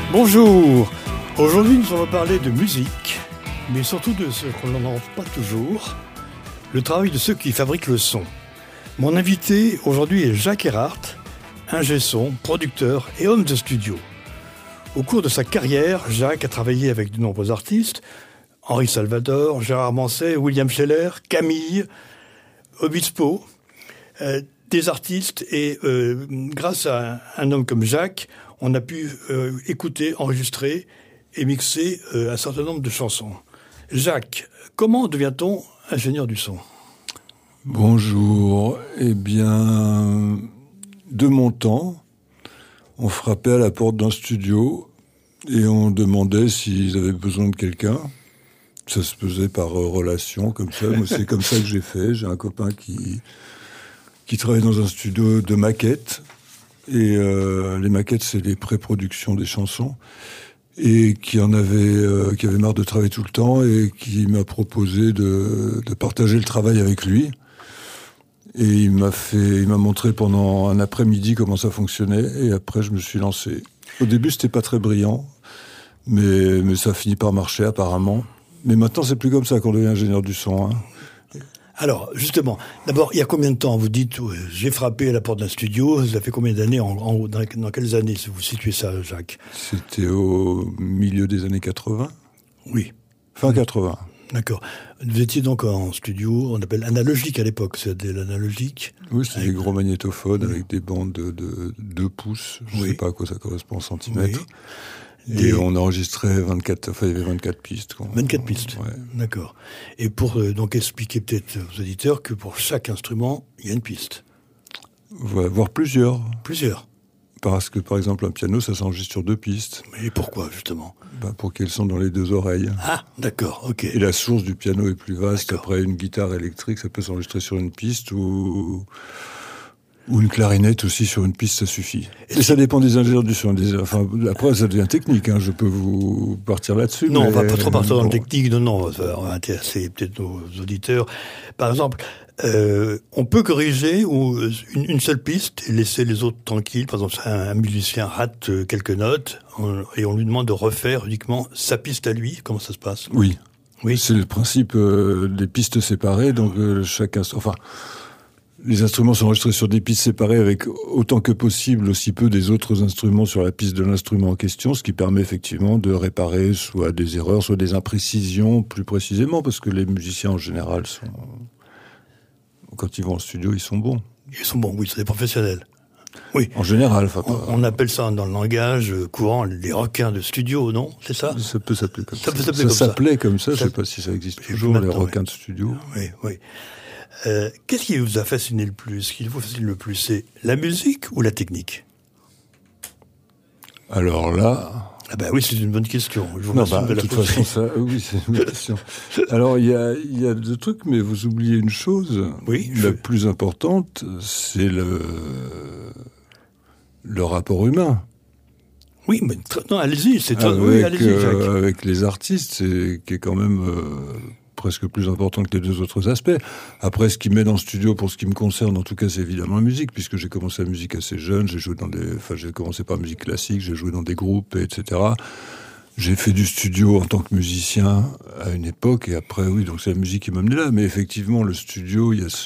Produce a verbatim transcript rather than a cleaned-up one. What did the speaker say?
Bonjour. Aujourd'hui, nous allons parler de musique, mais surtout de ce qu'on n'entend pas toujours, le travail de ceux qui fabriquent le son. Mon invité aujourd'hui est Jacques Erhardt, ingé son, producteur et homme de studio. Au cours de sa carrière, Jacques a travaillé avec de nombreux artistes, Henri Salvador, Gérard Manset, William Scheller, Camille, Obispo, euh, des artistes, et euh, grâce à un homme comme Jacques, on a pu euh, écouter, enregistrer et mixer euh, un certain nombre de chansons. Jacques, comment devient-on ingénieur du son ? Bonjour. Eh bien, de mon temps, on frappait à la porte d'un studio et on demandait s'ils avaient besoin de quelqu'un. Ça se faisait par euh, relation, comme ça. Moi, c'est comme ça que j'ai fait. J'ai un copain qui qui travaille dans un studio de maquettes. Et euh, les maquettes, c'est les pré-productions des chansons. Et qui en avait, euh, qui avait marre de travailler tout le temps et qui m'a proposé de, de partager le travail avec lui. Et il m'a fait, il m'a montré pendant un après-midi comment ça fonctionnait. Et après, je me suis lancé. Au début, c'était pas très brillant, mais mais ça a fini par marcher apparemment. Mais maintenant, c'est plus comme ça qu'on devient ingénieur du son. Hein. Alors, justement, d'abord, il y a combien de temps vous dites euh, j'ai frappé à la porte d'un studio? Ça fait combien d'années en, en, dans, dans quelles années vous situez ça, Jacques? C'était au milieu des années quatre-vingts. Oui. Fin quatre-vingts. D'accord. Vous étiez donc en studio, on appelle analogique à l'époque, c'était l'analogique. Oui, c'était avec... des gros magnétophones oui. avec des bandes de, de deux pouces. Je ne oui. sais pas à quoi ça correspond en centimètres. Oui. Et, et on enregistrait vingt-quatre, enfin il y avait vingt-quatre pistes. Quoi. vingt-quatre pistes, ouais. D'accord. Et pour euh, donc expliquer peut-être aux auditeurs que pour chaque instrument, il y a une piste. Ouais, voire plusieurs. Plusieurs. Parce que par exemple un piano, ça s'enregistre sur deux pistes. Mais pourquoi justement? Bah, pour qu'elles sont dans les deux oreilles. Ah, d'accord, ok. Et la source du piano est plus vaste. D'accord. Après une guitare électrique, ça peut s'enregistrer sur une piste ou... Ou une clarinette aussi sur une piste, ça suffit. Et, et ça dépend des ingénieurs du son. Des, enfin, après, ça devient technique. Hein, je peux vous partir là-dessus. Non, mais, on va pas trop partir bon. dans le technique. Non, non, ça va intéresser peut-être nos auditeurs. Par exemple, euh, on peut corriger ou une, une seule piste et laisser les autres tranquilles. Par exemple, un, un musicien rate quelques notes on, et on lui demande de refaire uniquement sa piste à lui. Comment ça se passe? Oui. Oui. C'est le principe euh, des pistes séparées. Donc euh, chacun, enfin. Les instruments sont enregistrés sur des pistes séparées avec autant que possible aussi peu des autres instruments sur la piste de l'instrument en question, ce qui permet effectivement de réparer soit des erreurs, soit des imprécisions plus précisément, parce que les musiciens en général sont, quand ils vont en studio, ils sont bons. Ils sont bons, oui, c'est des professionnels. Oui. En général, enfin, on, on appelle ça dans le langage courant les requins de studio, non? C'est ça? Ça peut s'appeler comme ça. Ça, peut s'appeler ça comme s'appelait ça. comme ça, ça. Je sais pas si ça existe toujours, les requins oui. de studio. Oui, oui. Euh, qu'est-ce qui vous a fasciné le plus? Ce qui vous fascine le plus, c'est la musique ou la technique? Alors là... Ah ben oui, c'est une bonne question. Je vous non, bah, de, de toute poser. façon, ça, oui, c'est une bonne question. Alors, il y a, il y a deux trucs, mais vous oubliez une chose. Oui. La je... plus importante, c'est le, le rapport humain. Oui, mais non, allez-y, c'est avec, oui, allez-y, Jacques. Euh, avec les artistes, c'est qui est quand même euh, presque plus important que les deux autres aspects. Après, ce qui met dans le studio, pour ce qui me concerne, en tout cas, c'est évidemment la musique, puisque j'ai commencé la musique assez jeune. J'ai joué dans des, enfin, j'ai commencé par la musique classique, j'ai joué dans des groupes, et cetera. J'ai fait du studio en tant que musicien à une époque, et après, oui, donc c'est la musique qui m'a mené là. Mais effectivement, le studio, il y a ce,